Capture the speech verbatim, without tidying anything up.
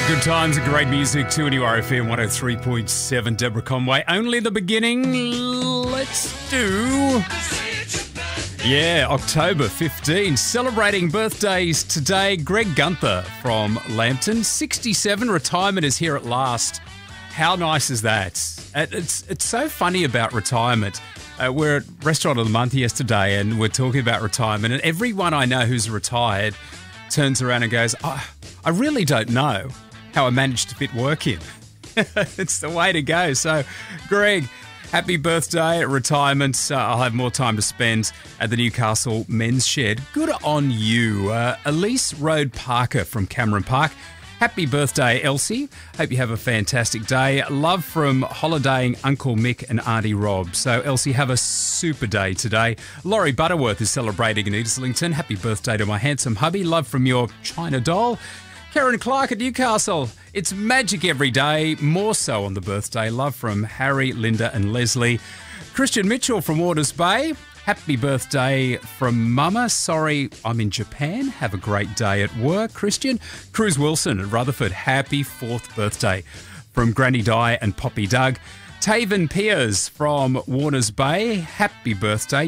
Good times and great music. two N U R F M one oh three point seven. Deborah Conway. Only the beginning. Let's do... Yeah, October fifteenth. Celebrating birthdays today. Greg Gunther from Lambton. sixty-seven. Retirement is here at last. How nice is that? It's, it's so funny about retirement. Uh, we're at Restaurant of the Month yesterday and we're talking about retirement, and everyone I know who's retired turns around and goes, oh, I really don't know how I managed to fit work in. It's the way to go. So, Greg, happy birthday at retirement. Uh, I'll have more time to spend at the Newcastle Men's Shed. Good on you. Uh, Elise Road Parker from Cameron Park. Happy birthday, Elsie. Hope you have a fantastic day. Love from holidaying Uncle Mick and Auntie Rob. So, Elsie, have a super day today. Laurie Butterworth is celebrating in Islington. Happy birthday to my handsome hubby. Love from your China doll. Karen Clark at Newcastle. It's magic every day, more so on the birthday. Love from Harry, Linda and Leslie. Christian Mitchell from Waters Bay. Happy birthday from Mama. Sorry, I'm in Japan. Have a great day at work, Christian. Cruz Wilson at Rutherford. Happy fourth birthday from Granny Di and Poppy Doug. Taven Piers from Warners Bay. Happy birthday.